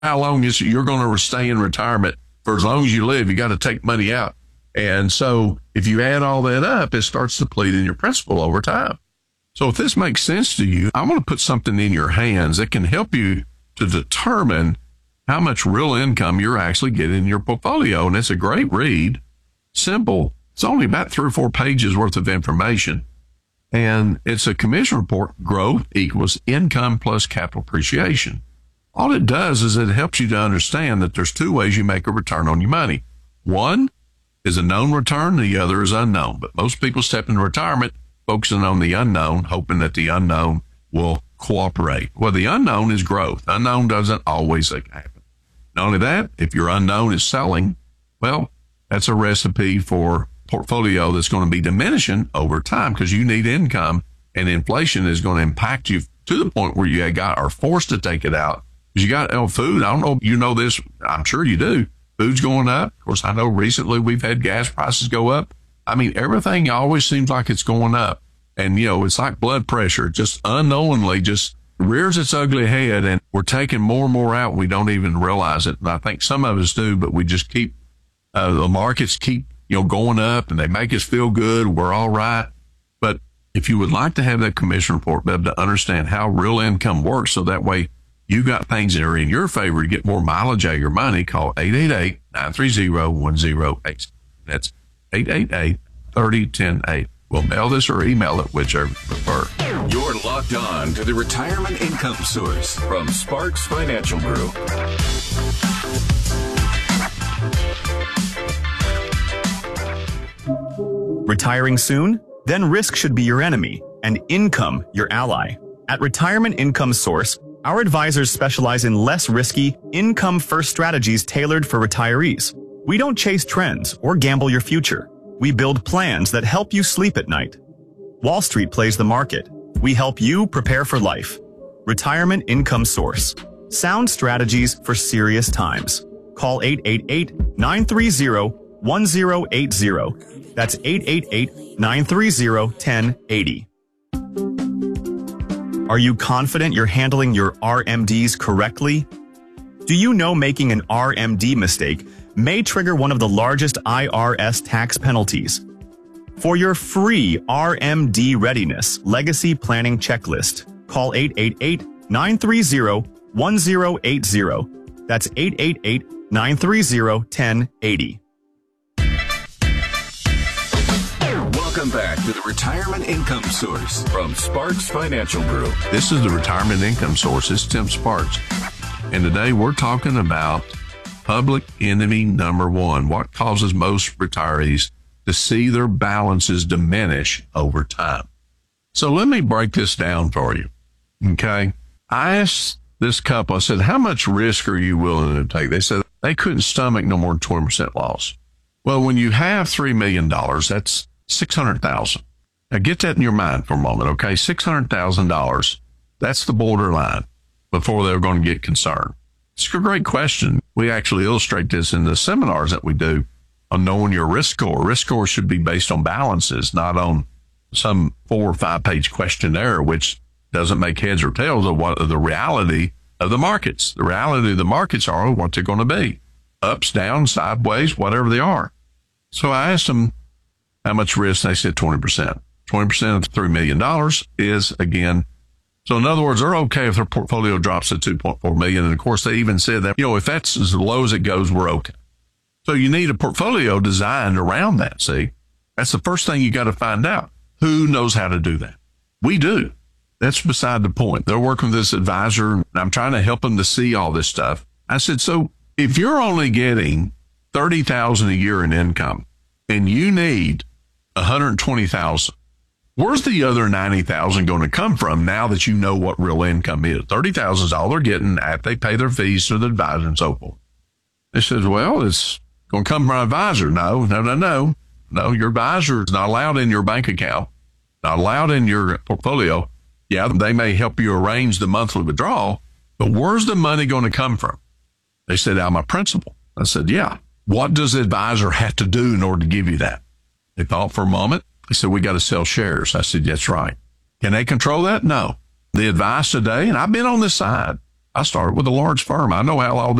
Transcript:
how long is you're going to stay in retirement for as long as you live. You got to take money out. And so if you add all that up, it starts depleting your principal over time. So if this makes sense to you, I want to put something in your hands that can help you to determine how much real income you're actually getting in your portfolio. And it's a great read, simple. It's only about 3 or 4 pages worth of information. And it's a commission report. Growth equals income plus capital appreciation. All it does is it helps you to understand that there's 2 ways you make a return on your money. One is a known return, the other is unknown. But most people step into retirement focusing on the unknown, hoping that the unknown will cooperate. Well, the unknown is growth. Unknown doesn't always happen. Not only that, if your unknown is selling, well, that's a recipe for portfolio that's going to be diminishing over time because you need income, and inflation is going to impact you to the point where you are forced to take it out. Because you got food. I don't know if you know this. I'm sure you do. Food's going up. Of course, I know recently we've had gas prices go up. I mean, everything always seems like it's going up. And, it's like blood pressure. Just unknowingly just rears its ugly head, and we're taking more and more out. We don't even realize it. And I think some of us do, but we just keep, the markets keep, going up, and they make us feel good. We're all right. But if you would like to have that commission report, be able to understand how real income works, so that way you got things that are in your favor to get more mileage out of your money, call 888-930-1080. That's 888-30-1080. We'll mail this or email it, whichever you prefer. You're locked on to the Retirement Income Source from Sparks Financial Group. Retiring soon? Then risk should be your enemy and income your ally. At Retirement Income Source, our advisors specialize in less risky, income-first strategies tailored for retirees. We don't chase trends or gamble your future. We build plans that help you sleep at night. Wall Street plays the market. We help you prepare for life. Retirement Income Source. Sound strategies for serious times. Call 888-930-1080. That's 888-930-1080. Are you confident you're handling your RMDs correctly? Do you know making an RMD mistake may trigger one of the largest IRS tax penalties? For your free RMD Readiness Legacy Planning Checklist, call 888-930-1080. That's 888-930-1080. Welcome back to the Retirement Income Source from Sparks Financial Group. This is the Retirement Income Source. It's Tim Sparks. And today we're talking about public enemy number 1. What causes most retirees to see their balances diminish over time? So let me break this down for you. Okay. I asked this couple, I said, how much risk are you willing to take? They said they couldn't stomach no more than 20% loss. Well, when you have $3 million, that's $600,000. Now get that in your mind for a moment, okay? $600,000, that's the borderline before they're going to get concerned. It's a great question. We actually illustrate this in the seminars that we do on knowing your risk score. Risk score should be based on balances, not on some 4 or 5 page questionnaire, which doesn't make heads or tails of what the reality of the markets. The reality of the markets are what they're going to be. Ups, downs, sideways, whatever they are. So I asked them how much risk. They said 20%. 20% of $3 million is, again, so in other words, they're okay if their portfolio drops to 2.4 million. And of course, they even said that, if that's as low as it goes, we're okay. So you need a portfolio designed around that. See, that's the first thing you got to find out. Who knows how to do that? We do. That's beside the point. They're working with this advisor, and I'm trying to help them to see all this stuff. I said, so if you're only getting $30,000 a year in income and you need $120,000, where's the other $90,000 going to come from now that you know what real income is? $30,000 is all they're getting after they pay their fees to the advisor and so forth. They said, well, it's going to come from an advisor. No, your advisor is not allowed in your bank account, not allowed in your portfolio. Yeah, they may help you arrange the monthly withdrawal, but where's the money going to come from? They said, out of my principal. I said, yeah. What does the advisor have to do in order to give you that? They thought for a moment. They said, we got to sell shares. I said, that's right. Can they control that? No. The advice today, and I've been on this side, I started with a large firm. I know how all